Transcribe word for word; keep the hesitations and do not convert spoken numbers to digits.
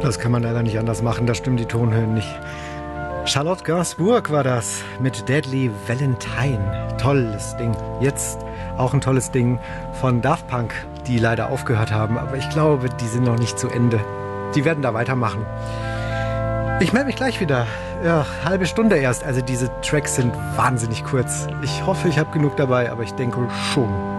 Das kann man leider nicht anders machen, da stimmen die Tonhöhen nicht. Charlotte Gainsbourg war das mit Deadly Valentine. Tolles Ding. Jetzt auch ein tolles Ding von Daft Punk, die leider aufgehört haben. Aber ich glaube, die sind noch nicht zu Ende. Die werden da weitermachen. Ich melde mich gleich wieder. Ja, halbe Stunde erst. Also diese Tracks sind wahnsinnig kurz. Ich hoffe, ich habe genug dabei, aber ich denke schon.